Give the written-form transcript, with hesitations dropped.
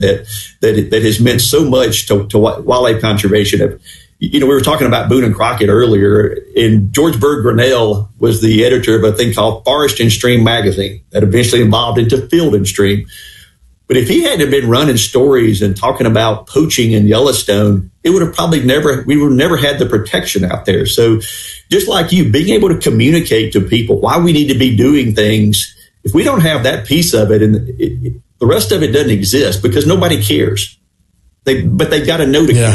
that has meant so much to wildlife conservation. We were talking about Boone and Crockett earlier, and George Bird Grinnell was the editor of a thing called Forest and Stream magazine that eventually evolved into Field and Stream. But if he hadn't been running stories and talking about poaching in Yellowstone, we would have never had the protection out there. So just like you, being able to communicate to people why we need to be doing things, if we don't have that piece of it, and the rest of it doesn't exist because nobody cares. But they've got to know to care.